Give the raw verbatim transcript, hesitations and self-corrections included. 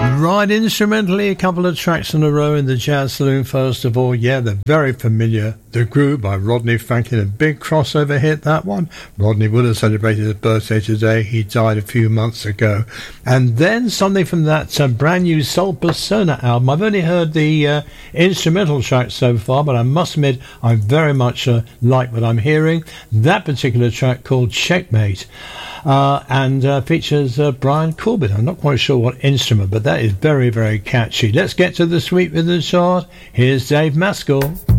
Right, instrumentally, a couple of tracks in a row in the Jazz Saloon. First of all, yeah, they're very familiar. The Groove by Rodney Franklin, a big crossover hit, that one. Rodney would have celebrated his birthday today. He died a few months ago. And then something from that uh, brand new Soul Persona album. I've only heard the uh, instrumental track so far, but I must admit I very much uh, like what I'm hearing. That particular track called Checkmate. Uh, and uh, features uh, Brian Corbett. I'm not quite sure what instrument, but that is very, very catchy. Let's get to the sweep with the chart. Here's Dave Maskell.